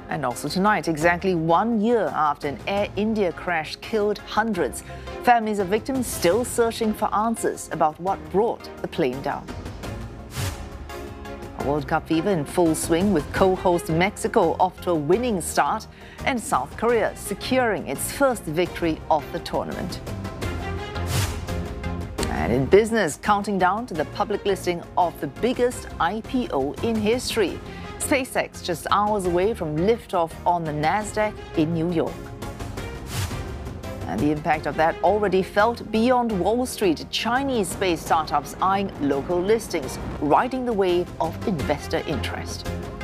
And also tonight, exactly 1 year after an Air India crash killed hundreds, families of victims still searching for answers about what brought the plane down. World Cup fever in full swing, with co-host Mexico off to a winning start and South Korea securing its first victory of the tournament. And in business, counting down to the public listing of the biggest IPO in history. SpaceX just hours away from liftoff on the Nasdaq in New York. And the impact of that already felt beyond Wall Street. Chinese space startups eyeing local listings, riding the wave of investor interest.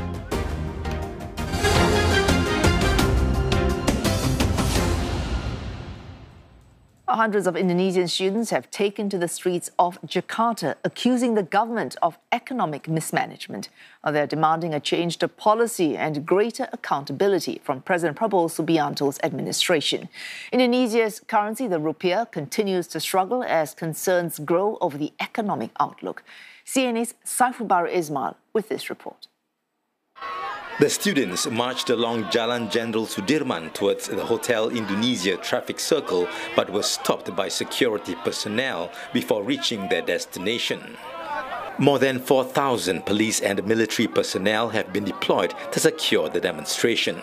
Hundreds of Indonesian students have taken to the streets of Jakarta, accusing the government of economic mismanagement. They're demanding a change to policy and greater accountability from President Prabowo Subianto's administration. Indonesia's currency, the rupiah, continues to struggle as concerns grow over the economic outlook. CNA's Saiful Bahri Ismail with this report. The students marched along Jalan Jenderal Sudirman towards the Hotel Indonesia traffic circle, but were stopped by security personnel before reaching their destination. More than 4,000 police and military personnel have been deployed to secure the demonstration.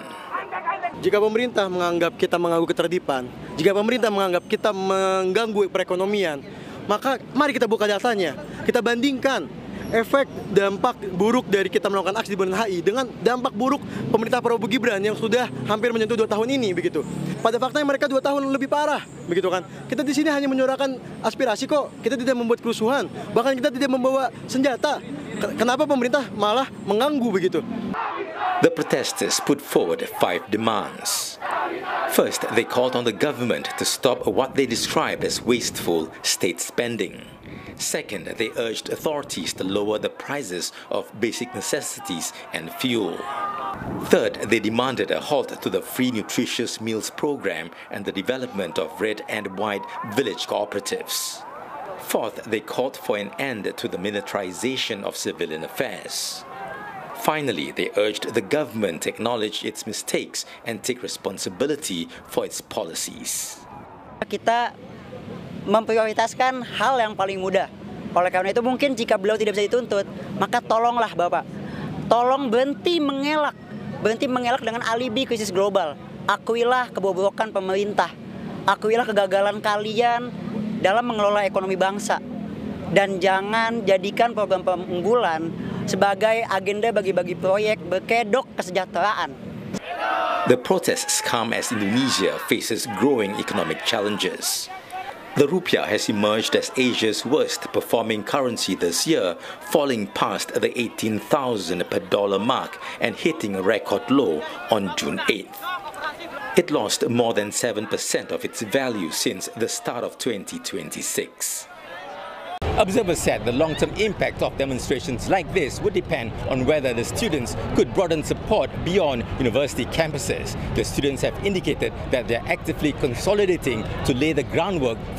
Jika pemerintah menganggap kita mengganggu ketertiban, jika pemerintah menganggap kita mengganggu perekonomian, maka mari kita buka datanya. Kita bandingkan efek dampak buruk dari kita melakukan aksi di Bundaran HI dengan dampak buruk pemerintah Prabowo Gibran yang sudah hampir menyentuh 2 tahun ini, begitu. Pada faktanya mereka 2 tahun lebih parah, begitu kan. Kita di sini hanya menyuarakan aspirasi kok, kita tidak membuat kerusuhan, bahkan kita tidak membawa senjata. Kenapa pemerintah malah mengganggu begitu? The protesters put forward 5 demands. First, they called on the government to stop what they described as wasteful state spending. Second, they urged authorities to lower the prices of basic necessities and fuel. Third, they demanded a halt to the free nutritious meals program and the development of red and white village cooperatives. Fourth, they called for an end to the militarization of civilian affairs. Finally, they urged the government to acknowledge its mistakes and take responsibility for its policies. Kita memprioritaskan hal yang paling mudah. Oleh karena itu mungkin jika beliau tidak bisa dituntut, maka tolonglah Bapak. Tolong berhenti mengelak dengan alibi krisis global. Akuilah kebobrokan pemerintah. Akuilah kegagalan kalian dalam mengelola ekonomi bangsa. Dan jangan jadikan program unggulan sebagai agenda bagi-bagi proyek berkedok kesejahteraan. The protests come as Indonesia faces growing economic challenges. The rupiah has emerged as Asia's worst performing currency this year, falling past the 18,000 per dollar mark and hitting a record low on June 8th. It lost more than 7% of its value since the start of 2026. Observers said the long-term impact of demonstrations like this would depend on whether the students could broaden support beyond university campuses. The students have indicated that they are actively consolidating to lay the groundwork for